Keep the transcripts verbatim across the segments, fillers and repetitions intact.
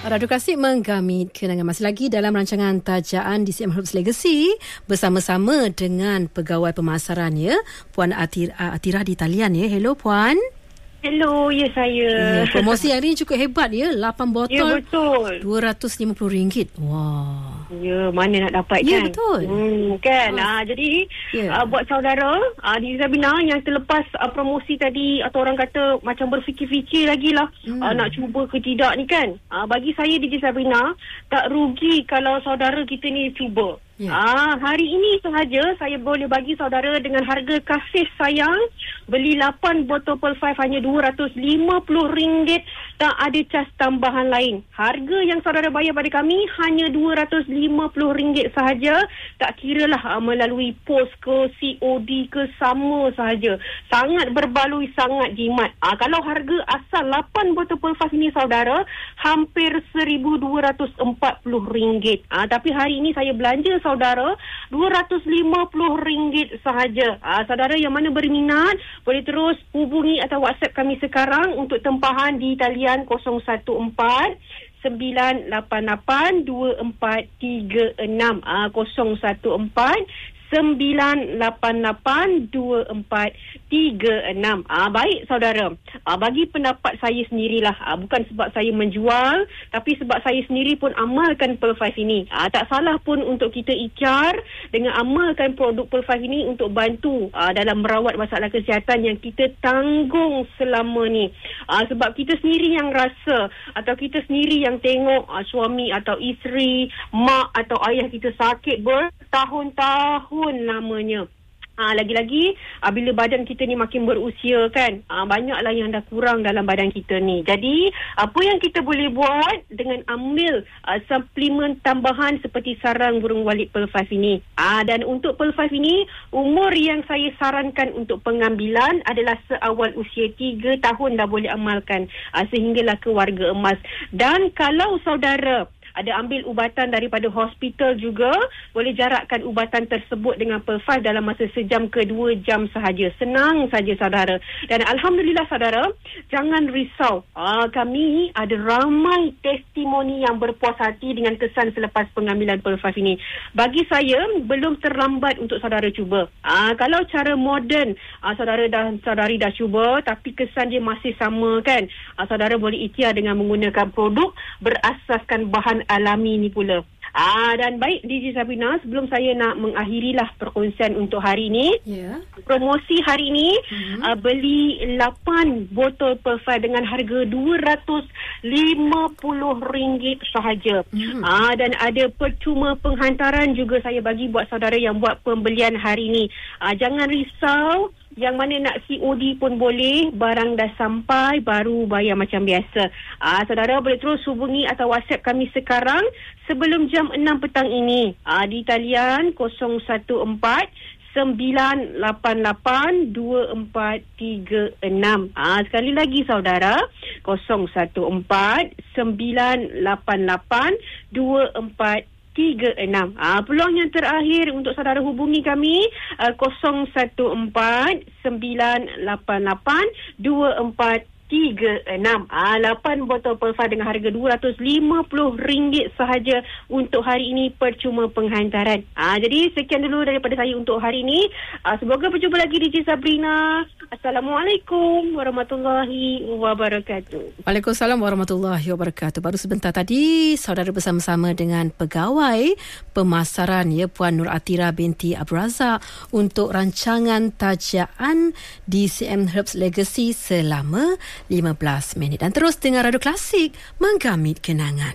Radio Klasik menggamit kenangan masih lagi dalam rancangan Tajaan D C M Herbs Legacy bersama-sama dengan pegawai pemasaran ya, Puan Atira, Atira di talian ya. Hello Puan. Hello, ya saya. Ya, promosi hari ini cukup hebat ya, lapan botol. Ya betul. dua ratus lima puluh ringgit. Wah. Ya, mana nak dapat ya, kan? Ya betul. Hmm, kan. Oh. Ah, jadi ya. uh, buat saudara uh, di Zabina yang terlepas uh, promosi tadi atau orang kata macam berfikir-fikir lagi lah hmm. uh, nak cuba ke tidak ni kan. Uh, bagi saya di Zabina tak rugi kalau saudara kita ni cuba. Ya. Ah, hari ini sahaja saya boleh bagi saudara dengan harga kasih sayang beli lapan botol Pearl five hanya dua ratus lima puluh ringgit, tak ada cas tambahan lain. Harga yang saudara bayar pada kami hanya dua ratus lima puluh ringgit sahaja, tak kiralah ah, melalui pos ke C O D ke, sama sahaja. Sangat berbaloi, sangat jimat. Ah, kalau harga asal lapan botol Pearl five ini saudara hampir seribu dua ratus empat puluh ringgit. Ah, tapi hari ini saya belanja saudara dua ratus lima puluh ringgit sahaja. Ah, saudara yang mana berminat boleh terus hubungi atau WhatsApp kami sekarang untuk tempahan di talian kosong satu empat sembilan lapan lapan dua empat tiga enam. Ah, kosong satu empat sembilan lapan lapan dua empat tiga enam. Ah, baik saudara. Ah, bagi pendapat saya sendirilah, ah, bukan sebab saya menjual, tapi sebab saya sendiri pun amalkan Pearl five ini. Ah, tak salah pun untuk kita ikhtiar dengan amalkan produk Pearl five ini untuk bantu ah, dalam merawat masalah kesihatan yang kita tanggung selama ni. Ah, sebab kita sendiri yang rasa atau kita sendiri yang tengok ah, suami atau isteri, mak atau ayah kita sakit bertahun-tahun namanya. Ha, lagi-lagi ha, bila badan kita ni makin berusia kan, ha, banyaklah yang dah kurang dalam badan kita ni. Jadi apa yang kita boleh buat dengan ambil ha, suplemen tambahan seperti sarang burung walit Pearl five ini. Ha, dan untuk Pearl five ini, umur yang saya sarankan untuk pengambilan adalah seawal usia tiga tahun dah boleh amalkan, ha, sehinggalah ke warga emas. Dan kalau saudara ada ambil ubatan daripada hospital juga, boleh jarakkan ubatan tersebut dengan Pearl five dalam masa sejam ke dua jam sahaja. Senang saja saudara. Dan Alhamdulillah saudara, jangan risau. Ah, kami ada ramai testimoni yang berpuas hati dengan kesan selepas pengambilan Pearl five ini. Bagi saya, belum terlambat untuk saudara cuba. Ah, kalau cara moden, ah, saudara dan saudari dah cuba, tapi kesan dia masih sama kan, ah, saudara boleh ikhtiar dengan menggunakan produk berasaskan bahan alami ni pula. Ah, dan baik D J Sabina, sebelum saya nak mengakhirilah perkongsian untuk hari ini, yeah. promosi hari ini mm-hmm. uh, beli lapan botol Pearl five dengan harga dua ratus lima puluh ringgit sahaja. Mm-hmm. Ah, dan ada percuma penghantaran juga saya bagi buat saudara yang buat pembelian hari ini. Ah, jangan risau, yang mana nak C O D pun boleh, barang dah sampai baru bayar macam biasa. Ah, saudara boleh terus hubungi atau WhatsApp kami sekarang sebelum jam enam petang ini. Ah, di talian kosong satu empat sembilan lapan lapan dua empat tiga enam. Ah, sekali lagi saudara, kosong satu empat sembilan lapan lapan dua empat tiga enam. Ah, peluang yang terakhir untuk saudara hubungi kami uh, kosong satu empat sembilan lapan lapan dua empat tiga enam. Ah, lapan botol Pearl five dengan harga dua ratus lima puluh ringgit sahaja untuk hari ini, percuma penghantaran. Ah, jadi sekian dulu daripada saya untuk hari ini. Ah, semoga berjumpa lagi di D J Sabrina. Assalamualaikum warahmatullahi wabarakatuh. Waalaikumsalam warahmatullahi wabarakatuh. Baru sebentar tadi saudara bersama-sama dengan pegawai pemasaran ya, Puan Nur Atira binti Abdul Razak untuk rancangan Tajaan D C M Herbs Legacy selama lima belas minit. Dan terus dengar Radio Klasik menggamit kenangan.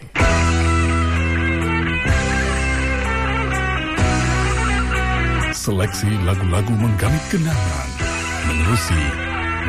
Seleksi lagu-lagu menggamit kenangan menerusi